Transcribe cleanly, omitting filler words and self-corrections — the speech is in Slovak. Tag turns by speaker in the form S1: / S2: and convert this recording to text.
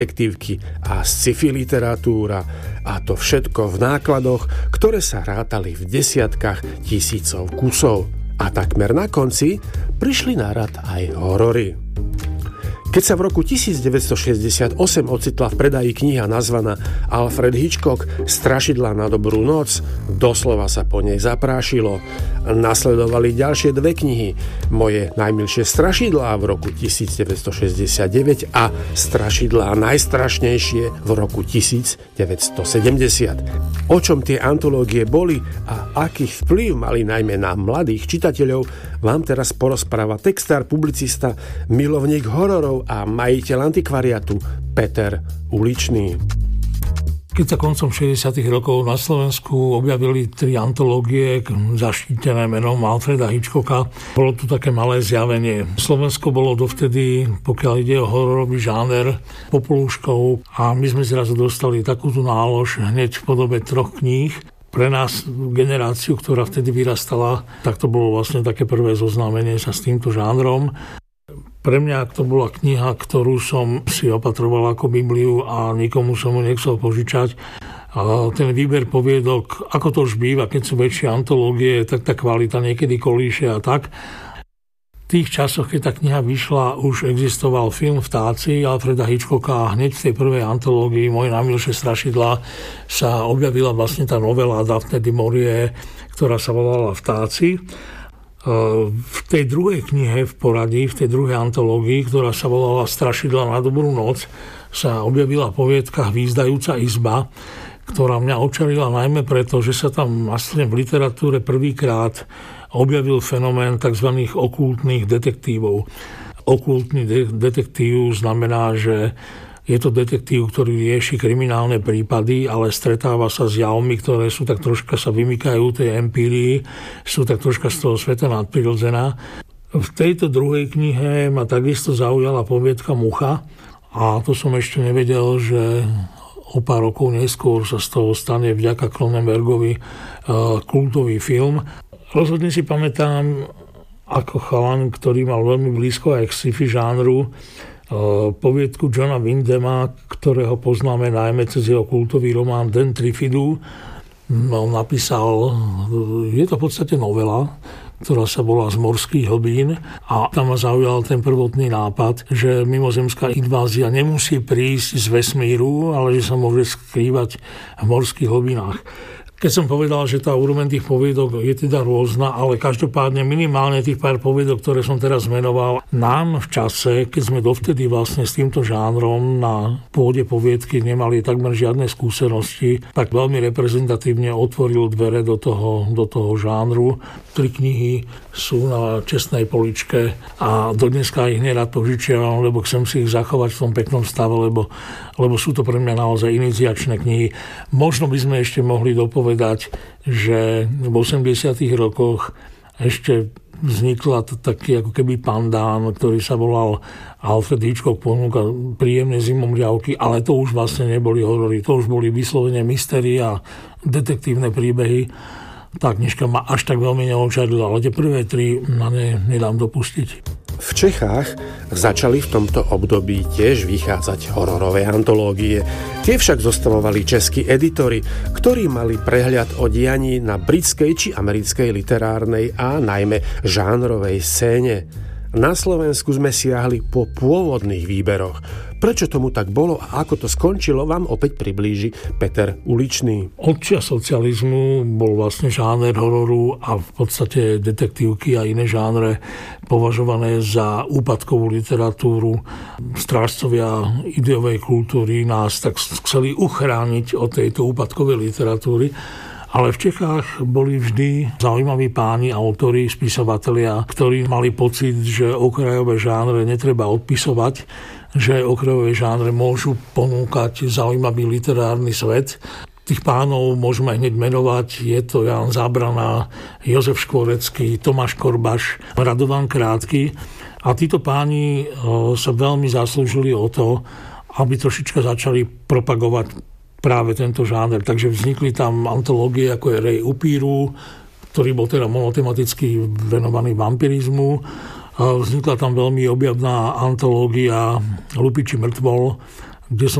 S1: detektívky a sci-fi literatúra, a to všetko v nákladoch, ktoré sa rátali v desiatkách tisícov kusov. A takmer na konci prišli na rad aj horory. Keď sa v roku 1968 ocitla v predaji kniha nazvaná Alfred Hitchcock Strašidlá na dobrú noc, doslova sa po nej zaprášilo. Nasledovali ďalšie dve knihy, Moje najmilšie strašidlá v roku 1969 a Strašidlá najstrašnejšie v roku 1970. O čom tie antológie boli a aký vplyv mali najmä na mladých čitateľov, vám teraz porozpráva textár, publicista, milovník hororov a majiteľ antikvariatu Peter Uličný.
S2: Keď sa koncom 60. rokov na Slovensku objavili 3 antológie zaštítené menom Alfreda Hitchcocka, bolo tu také malé zjavenie. Slovensko bolo dovtedy, pokiaľ ide o hororový žáner, popolúškou a my sme zrazu dostali takúto nálož hneď v podobe 3 kníh. Pre nás, generáciu, ktorá vtedy vyrastala, tak to bolo vlastne také prvé zoznámenie sa s týmto žánrom. Pre mňa to bola kniha, ktorú som si opatroval ako Bibliu a nikomu som mu nechcel požičať. A ten výber poviedok, ako to už býva, keď sú väčšie antológie, tak tá kvalita niekedy kolíše a tak. V tých časoch, keď tá kniha vyšla, už existoval film Vtáci Alfreda Hitchcocka a hneď v tej prvej antológii Moje najmilšie strašidlá sa objavila vlastne tá novela Daphne du Maurier, ktorá sa volala Vtáci. V tej druhej knihe v poradí, v tej druhej antológii, ktorá sa volala Strašidlá na dobrú noc, sa objavila poviedka Hvízdajúca izba, ktorá mňa očarila najmä preto, že sa tam vlastne v literatúre prvýkrát objavil fenomén tzv. Okultných detektívov. Okultný detektív znamená, že je to detektív, ktorý rieši kriminálne prípady, ale stretáva sa s javmi, ktoré sú tak troška sa vymykajú tej empírii, sú tak troška z toho sveta nadprirodzená. V tejto druhej knihe ma takisto zaujala poviedka Mucha a to som ešte nevedel, že o pár rokov neskôr sa z toho stane vďaka Cronenbergovi kultový film. Rozhodne si pamätám ako chalan, ktorý mal veľmi blízko aj k sci-fi žánru, poviedku Johna Wyndhama, ktorého poznáme najmä cez jeho kultový román Den Trifidu. Napísal, je to v podstate novela, ktorá sa volá Z morských hlbín a tam ma zaujal ten prvotný nápad, že mimozemská invázia nemusí prísť z vesmíru, ale že sa môže skrývať v morských hlbinách. Keď som povedal, že tá úroveň tých poviedok je teda rôzna, ale každopádne minimálne tých pár poviedok, ktoré som teraz menoval, nám v čase, keď sme dovtedy vlastne s týmto žánrom na pôde poviedky nemali takmer žiadne skúsenosti, tak veľmi reprezentatívne otvoril dvere do toho žánru. 3 knihy sú na čestnej poličke a dodneska ich nerad požičiavam, lebo chcem si ich zachovať v tom peknom stave, lebo sú to pre mňa naozaj iniciačné knihy. Možno by sme ešte mohli dopovedať, že v 80. rokoch ešte vznikla taký ako keby pandán, ktorý sa volal Alfred Hitchcock ponúka príjemné zimomriavky, ale to už vlastne neboli horory, to už boli vyslovene mystery a detektívne príbehy. Tá knižka ma až tak veľmi neočarila, ale tie prvé 3 na ne nedám dopustiť.
S1: V Čechách začali v tomto období tiež vychádzať hororové antológie. Tie však zostavovali českí editori, ktorí mali prehľad o dianí na britskej či americkej literárnej a najmä žánrovej scéne. Na Slovensku sme siahli po pôvodných výberoch. Prečo tomu tak bolo a ako to skončilo, vám opäť priblíži Peter Uličný.
S2: Od čias socializmu bol vlastne žáner hororu a v podstate detektívky a iné žánre považované za úpadkovú literatúru. Strážcovia ideovej kultúry nás tak chceli uchrániť od tejto úpadkovej literatúry. Ale v Čechách boli vždy zaujímaví páni, autori, spisovatelia, ktorí mali pocit, že okrajové žánre netreba odpisovať, že okrajové žánre môžu ponúkať zaujímavý literárny svet. Tých pánov môžeme hneď menovať. Je to Jan Zábrana, Jozef Škvorecký, Tomáš Korbaš, Radovan Krátky. A títo páni sa veľmi zaslúžili o to, aby trošička začali propagovať práve tento žáner. Takže vznikli tam antológie, ako je Rej upíru, ktorý bol teda monotematicky venovaný vampirizmu. Vznikla tam veľmi objavná antológia Lupiči mŕtvol, kde som